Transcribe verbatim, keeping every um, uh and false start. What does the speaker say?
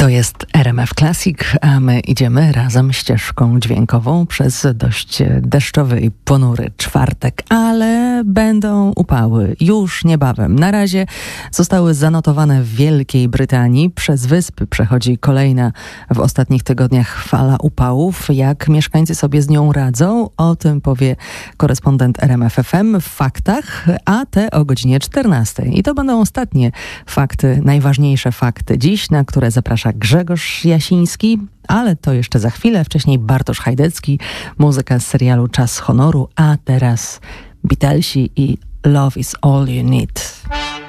To jest R M F Classic, a my idziemy razem ścieżką dźwiękową przez dość deszczowy i ponury czwartek, ale będą upały już niebawem. Na razie zostały zanotowane w Wielkiej Brytanii. Przez wyspy przechodzi kolejna w ostatnich tygodniach fala upałów. Jak mieszkańcy sobie z nią radzą? O tym powie korespondent R M F F M w faktach, a te o godzinie czternastej. I to będą ostatnie fakty, najważniejsze fakty dziś, na które zaprasza Grzegorz Jasiński, ale to jeszcze za chwilę. Wcześniej Bartosz Hajdecki, muzyka z serialu Czas Honoru, a teraz Beatlesi i Love is all you need.